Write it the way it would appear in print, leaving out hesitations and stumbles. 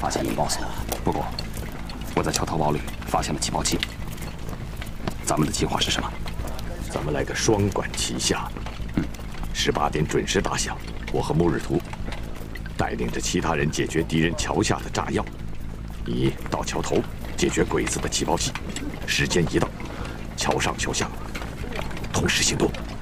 发现引爆所，不过我在桥头堡里发现了起爆器。咱们的计划是什么？ 咱们来个双管齐下。18点准时打响，我和穆日图带领着其他人解决敌人桥下的炸药，你到桥头解决鬼子的起爆器。时间一到，桥上桥下同时行动。